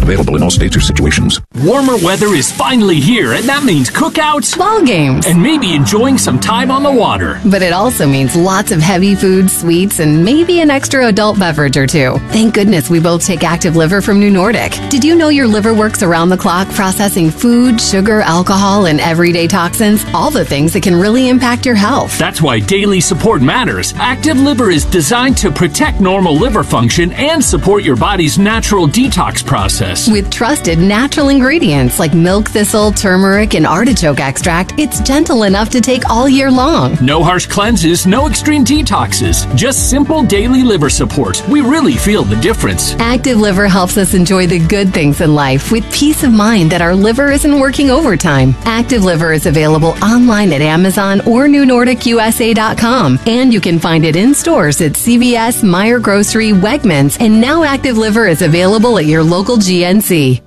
available in all states or situations. Warmer weather is finally here, and that means cookouts, ball games, and maybe enjoying some time on the water. But it also means lots of heavy food, sweets, and maybe an extra adult beverage or two. Thank goodness we both take Active Liver from New Nordic. Did you know your liver works around the clock processing food, sugar, alcohol, and everyday toxins? All the things that can really impact your health. That's why daily support matters. Active Liver is designed to protect normal liver function and support your body's natural detox process. With trusted natural ingredients like milk thistle, turmeric, and artichoke extract, it's gentle enough to take all year long. No harsh cleanses, no extreme detoxes, just simple daily liver support. We really feel the difference. Active Liver helps us enjoy the good things in life with peace of mind that our liver isn't working overtime. Active Liver is available online at Amazon or NewNordicUSA.com, and you can find it in stores at CVS, Meijer Grocery, Wegmans, and now Active Liver is available at your local GNC.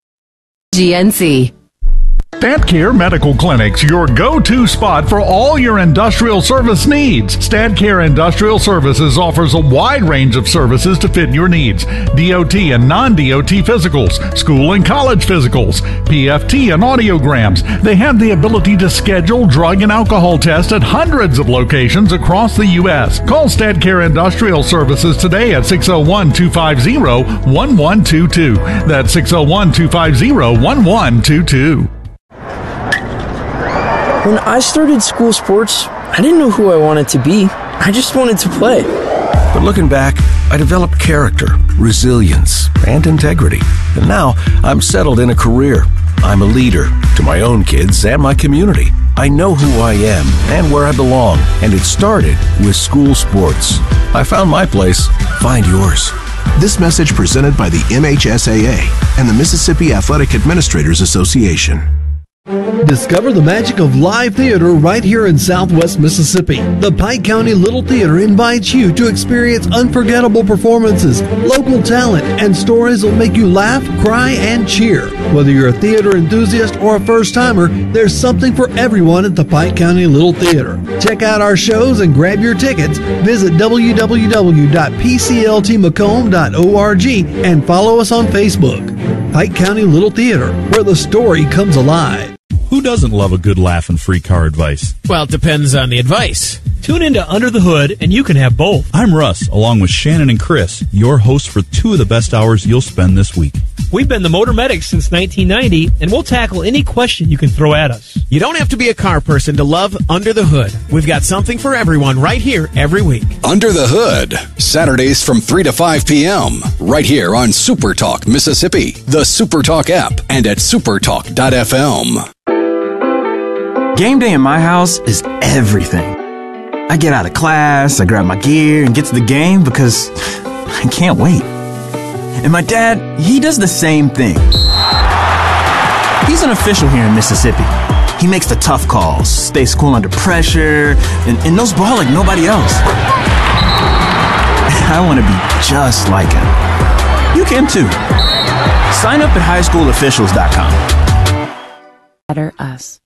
StatCare Medical Clinics, your go-to spot for all your industrial service needs. StatCare Industrial Services offers a wide range of services to fit your needs. DOT and non-DOT physicals, school and college physicals, PFT and audiograms. They have the ability to schedule drug and alcohol tests at hundreds of locations across the U.S. Call StatCare Industrial Services today at 601-250-1122. That's 601-250-1122. When I started school sports, I didn't know who I wanted to be. I just wanted to play. But looking back, I developed character, resilience, and integrity. And now I'm settled in a career. I'm a leader to my own kids and my community. I know who I am and where I belong. And it started with school sports. I found my place. Find yours. This message presented by the MHSAA and the Mississippi Athletic Administrators Association. Discover the magic of live theater right here in Southwest Mississippi. The Pike County Little Theater invites you to experience unforgettable performances, local talent, and stories that will make you laugh, cry, and cheer. Whether you're a theater enthusiast or a first-timer, there's something for everyone at the Pike County Little Theater. Check out our shows and grab your tickets. Visit www.pcltmacomb.org and follow us on Facebook. Pike County Little Theater, where the story comes alive. Who doesn't love a good laugh and free car advice? Well, it depends on the advice. Tune into Under the Hood, and you can have both. I'm Russ, along with Shannon and Chris, your hosts for 2 of the best hours you'll spend this week. We've been the Motor Medics since 1990, and we'll tackle any question you can throw at us. You don't have to be a car person to love Under the Hood. We've got something for everyone right here every week. Under the Hood, Saturdays from 3 to 5 p.m., right here on Super Talk Mississippi, the Super Talk app, and at supertalk.fm. Game day in my house is everything. I get out of class, I grab my gear, and get to the game because I can't wait. And my dad, he does the same thing. He's an official here in Mississippi. He makes the tough calls, stays cool under pressure, and knows ball like nobody else. I want to be just like him. You can too. Sign up at highschoolofficials.com. Better us.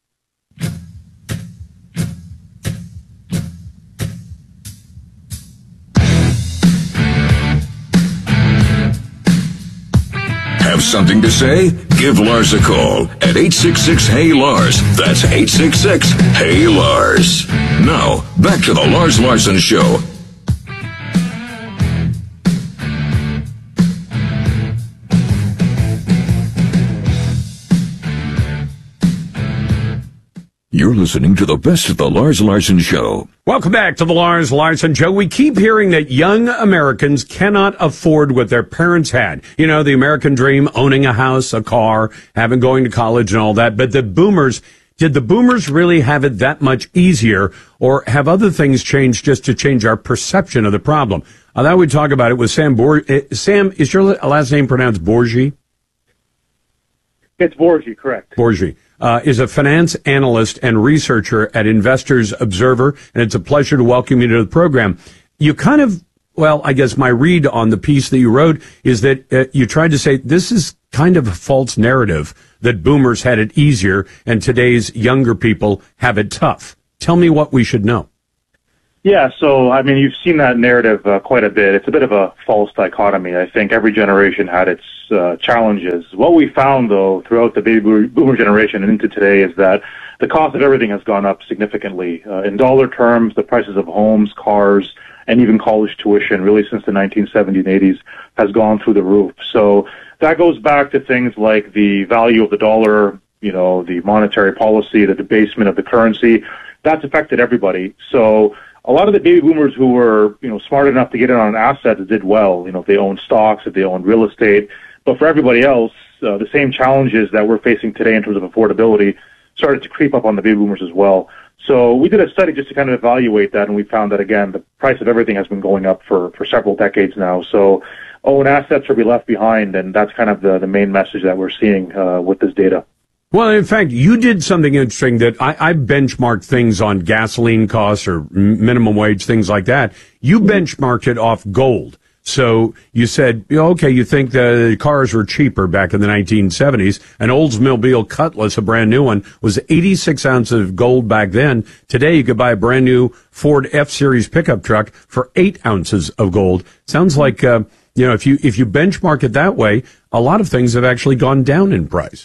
Have something to say? Give Lars a call at 866-HEY-LARS. That's 866-HEY-LARS. Now, back to the Lars Larson Show. You're listening to the best of the Lars Larson Show. Welcome back to the Lars Larson Show. We keep hearing that young Americans cannot afford what their parents had. You know, the American dream, owning a house, a car, having going to college and all that. But did the boomers really have it that much easier, or have other things changed just to change our perception of the problem? I thought we'd talk about it with Sam Sam, is your last name pronounced Borgie? It's Borgie, correct. Borgie. Is a finance analyst and researcher at Investors Observer, and it's a pleasure to welcome you to the program. You kind of, well, I guess my read on the piece that you wrote is that you tried to say this is kind of a false narrative that boomers had it easier and today's younger people have it tough. Tell me what we should know. Yeah, so, I mean, you've seen that narrative quite a bit. It's a bit of a false dichotomy. I think every generation had its challenges. What we found, though, throughout the baby boomer generation and into today is that the cost of everything has gone up significantly. In dollar terms, the prices of homes, cars, and even college tuition, really since the 1970s and 80s, has gone through the roof. So that goes back to things like the value of the dollar, the monetary policy, the debasement of the currency. That's affected everybody. So a lot of the baby boomers who were, smart enough to get in on assets did well. If they owned stocks, if they owned real estate. But for everybody else, the same challenges that we're facing today in terms of affordability started to creep up on the baby boomers as well. So we did a study just to kind of evaluate that, and we found that, again, the price of everything has been going up for several decades now. So own assets or be left behind, and that's kind of the main message that we're seeing with this data. Well, in fact, you did something interesting that I benchmarked things on gasoline costs or minimum wage, things like that. You benchmarked it off gold. So you said, okay, you think the cars were cheaper back in the 1970s. An Oldsmobile Cutlass, a brand new one, was 86 ounces of gold back then. Today you could buy a brand new Ford F-Series pickup truck for 8 ounces of gold. Sounds like, if you benchmark it that way, a lot of things have actually gone down in price.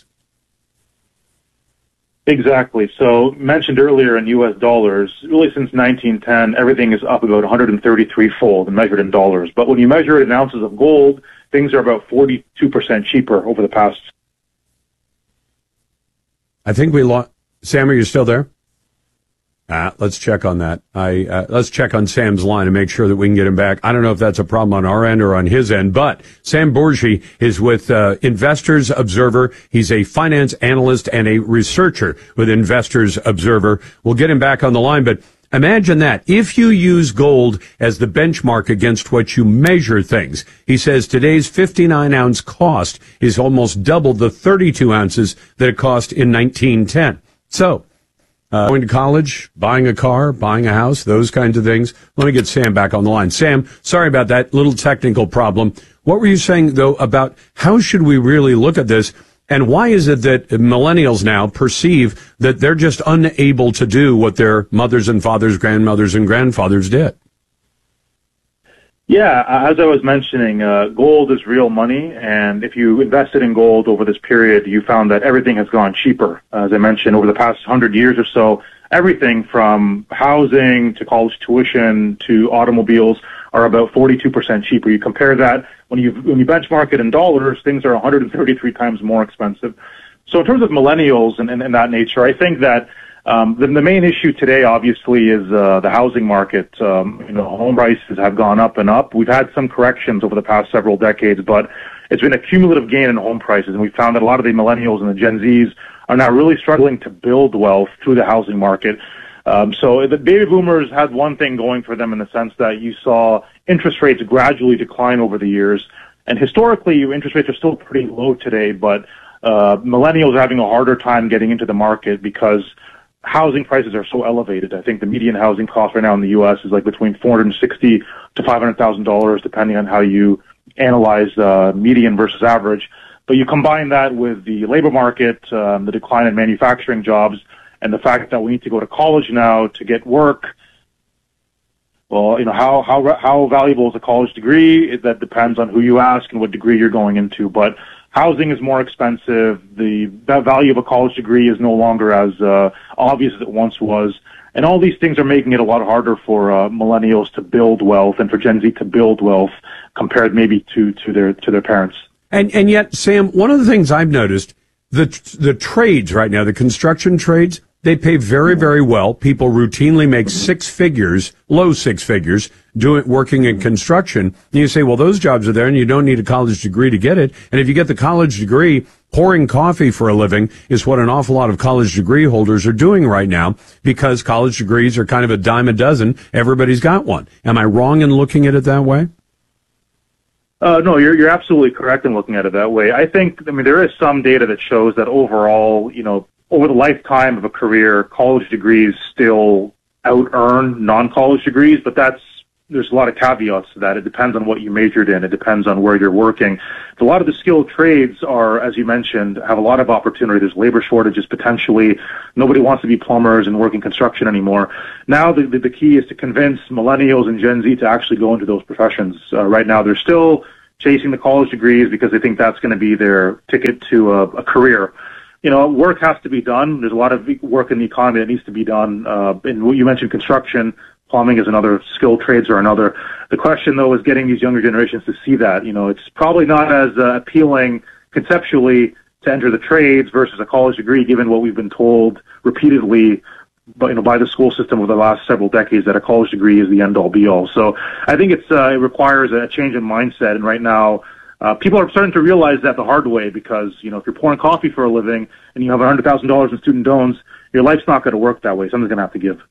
Exactly. So mentioned earlier in U.S. dollars, really since 1910, everything is up about 133-fold and measured in dollars. But when you measure it in ounces of gold, things are about 42% cheaper over the past. I think we lost. Sam, are you still there? Let's check on that. Let's check on Sam's line and make sure that we can get him back. I don't know if that's a problem on our end or on his end, but Sam Bourgie is with Investors Observer. He's a finance analyst and a researcher with Investors Observer. We'll get him back on the line, but imagine that. If you use gold as the benchmark against what you measure things, he says today's 59-ounce cost is almost double the 32 ounces that it cost in 1910. So, going to college, buying a car, buying a house, those kinds of things. Let me get Sam back on the line. Sam, sorry about that little technical problem. What were you saying, though, about how should we really look at this, and why is it that millennials now perceive that they're just unable to do what their mothers and fathers, grandmothers and grandfathers did? Yeah, as I was mentioning, gold is real money, and if you invested in gold over this period, you found that everything has gone cheaper. As I mentioned, over the past 100 years or so, everything from housing to college tuition to automobiles are about 42% cheaper. You compare that, when you benchmark it in dollars, things are 133 times more expensive. So in terms of millennials and that nature, I think that the main issue today, obviously, is the housing market. Home prices have gone up and up. We've had some corrections over the past several decades, but it's been a cumulative gain in home prices, and we found that a lot of the millennials and the Gen Zs are now really struggling to build wealth through the housing market. So the baby boomers had one thing going for them in the sense that you saw interest rates gradually decline over the years, and historically, interest rates are still pretty low today, but millennials are having a harder time getting into the market because housing prices are so elevated. I think the median housing cost right now in the U.S. is like between $460,000 to $500,000, depending on how you analyze median versus average. But you combine that with the labor market, the decline in manufacturing jobs, and the fact that we need to go to college now to get work. Well, how valuable is a college degree? That depends on who you ask and what degree you're going into. But housing is more expensive. The value of a college degree is no longer as obvious as it once was. And all these things are making it a lot harder for millennials to build wealth and for Gen Z to build wealth compared maybe to their parents. And yet, Sam, one of the things I've noticed, the trades right now, the construction trades, they pay very, very well. People routinely make low six figures, working in construction. And you say, well, those jobs are there and you don't need a college degree to get it. And if you get the college degree, pouring coffee for a living is what an awful lot of college degree holders are doing right now, because college degrees are kind of a dime a dozen. Everybody's got one. Am I wrong in looking at it that way? No, you're absolutely correct in looking at it that way. I mean, there is some data that shows that overall, over the lifetime of a career, college degrees still out-earn non-college degrees, but that's there's a lot of caveats to that. It depends on what you majored in. It depends on where you're working. A lot of the skilled trades are, as you mentioned, have a lot of opportunity. There's labor shortages potentially. Nobody wants to be plumbers and work in construction anymore. Now the key is to convince millennials and Gen Z to actually go into those professions. Right now they're still chasing the college degrees because they think that's going to be their ticket to a career. You know, work has to be done. There's a lot of work in the economy that needs to be done. And what you mentioned, construction, plumbing is another, skilled trades are another. The question, though, is getting these younger generations to see that. You know, it's probably not as appealing conceptually to enter the trades versus a college degree, given what we've been told repeatedly by the school system over the last several decades that a college degree is the end-all, be-all. So I think it requires a change in mindset, and right now people are starting to realize that the hard way because, you know, if you're pouring coffee for a living and you have $100,000 in student loans, your life's not going to work that way. Something's going to have to give.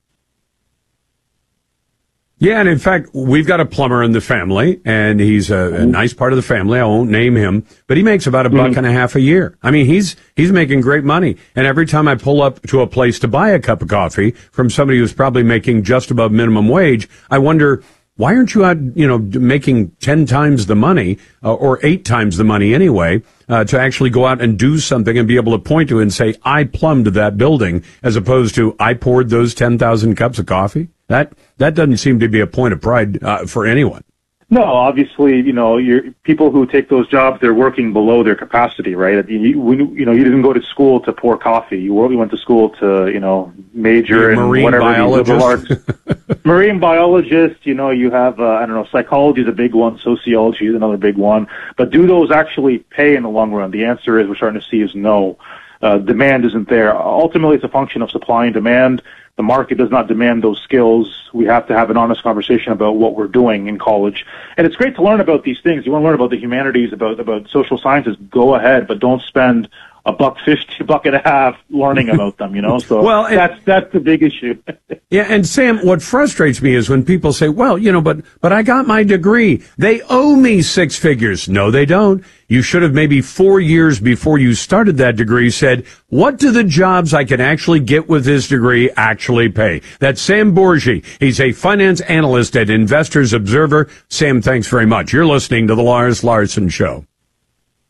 Yeah, and in fact, we've got a plumber in the family, and he's a nice part of the family. I won't name him, but he makes about $1.50 a year. I mean, he's making great money. And every time I pull up to a place to buy a cup of coffee from somebody who's probably making just above minimum wage, I wonder, why aren't you out, you know, making 10 times the money, or 8 times the money anyway, to actually go out and do something and be able to point to and say, I plumbed that building, as opposed to I poured those 10,000 cups of coaffe? That doesn't seem to be a point of pride for anyone. No, obviously, you know, people who take those jobs, they're working below their capacity, right? You didn't go to school to pour coffee. You went to school to, you know, major in whatever. Marine biologist, you know, you have, psychology is a big one, sociology is another big one. But do those actually pay in the long run? The answer is we're starting to see is no. Demand isn't there. Ultimately, it's a function of supply and demand. The market does not demand those skills. We have to have an honest conversation about what we're doing in college. And it's great to learn about these things. You want to learn about the humanities, about social sciences, go ahead, but don't spend $1.50, $1.50 learning about them, you know? So that's the big issue. Yeah, and Sam, what frustrates me is when people say, well, you know, but I got my degree. They owe me 6 figures. No, they don't. You should have maybe 4 years before you started that degree said, what do the jobs I can actually get with this degree actually pay? That's Sam Bourgie. He's a finance analyst at Investors Observer. Sam, thanks very much. You're listening to The Lars Larson Show.